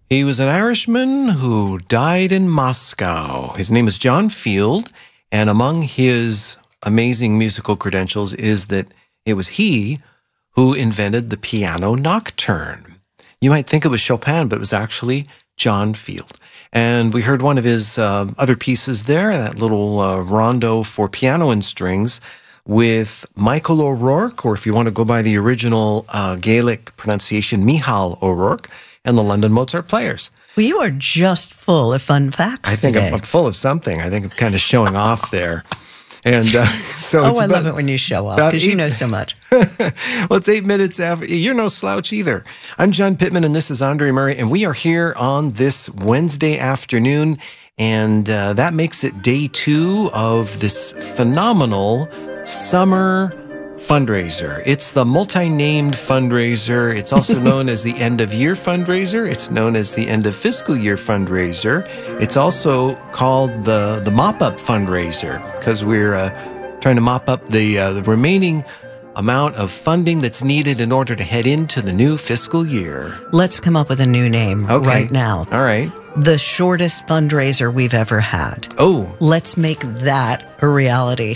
He was an Irishman who died in Moscow. His name is John Field, and among his amazing musical credentials is that it was he who invented the piano nocturne. You might think it was Chopin, but it was actually John Field. And we heard one of his other pieces there, that little rondo for piano and strings with Michael O'Rourke, or if you want to go by the original Gaelic pronunciation, Michal O'Rourke, and the London Mozart Players. Well, you are just full of fun facts I think today. I'm full of something. I think I'm kind of showing off there. And so I love it when you show off because you know so much. Well, it's 8 minutes after. You're no slouch either. I'm John Pittman, and this is Andre Murray, and we are here on this Wednesday afternoon, and that makes it day 2 of this phenomenal summer fundraiser. It's the multi-named fundraiser. It's also known as the end-of-year fundraiser. It's known as the end-of-fiscal year fundraiser. It's also called the mop-up fundraiser because we're trying to mop up the remaining amount of funding that's needed in order to head into the new fiscal year. Let's come up with a new name right now. All right. The shortest fundraiser we've ever had. Oh. Let's make that a reality.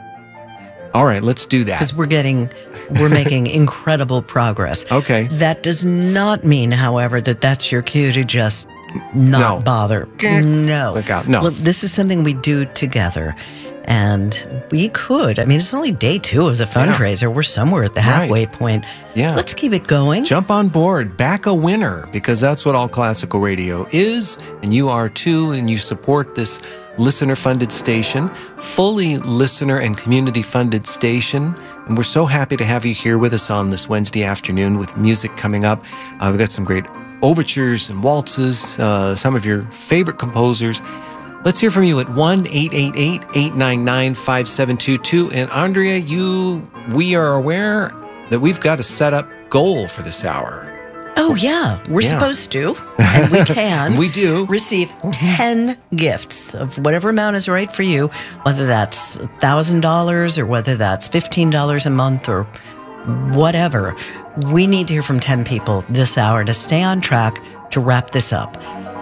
All right, let's do that. Because we're making incredible progress. Okay. That does not mean, however, that that's your cue to just not bother. No. Look out. No. Look, this is something we do together. And we could. I mean, it's only day 2 of the fundraiser. Yeah. We're somewhere at the halfway point. Yeah. Let's keep it going. Jump on board. Back a winner, because that's what All Classical Radio is. And you are too, and you support this listener-funded station, fully listener and community-funded station. And we're so happy to have you here with us on this Wednesday afternoon with music coming up. We've got some great overtures and waltzes, some of your favorite composers. Let's hear from you at 1-888-899-5722. And Andrea, we are aware that we've got a set-up goal for this hour. Oh, yeah. We're supposed to, and we can. We do. Receive 10 gifts of whatever amount is right for you, whether that's $1,000 or whether that's $15 a month or whatever. We need to hear from 10 people this hour to stay on track to wrap this up.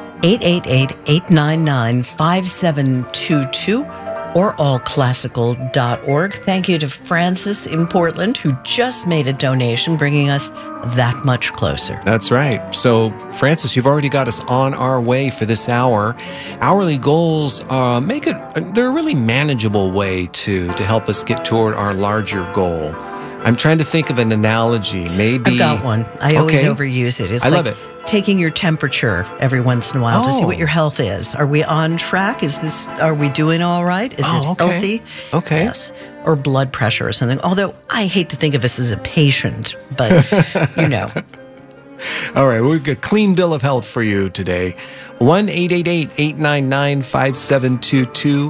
888-899-5722 or allclassical.org. Thank you to Francis in Portland, who just made a donation, bringing us that much closer. That's right. So, Francis, you've already got us on our way for this hour. Hourly goals they're a really manageable way to help us get toward our larger goal. I'm trying to think of an analogy. Maybe I've got one. I always overuse it. It's love it. Taking your temperature every once in a while to see what your health is. Are we on track? Are we doing all right? Is it healthy? Okay. Yes. Or blood pressure or something. Although I hate to think of us as a patient, but you know. All right, we've got a clean bill of health for you today. 1-888-899-5722,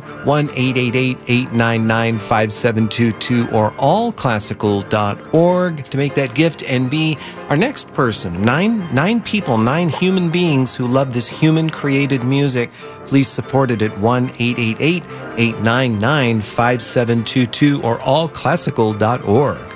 1-888-899-5722, or allclassical.org to make that gift and be our next person. Nine people, 9 human beings who love this human-created music. Please support it at 1-888-899-5722 or allclassical.org.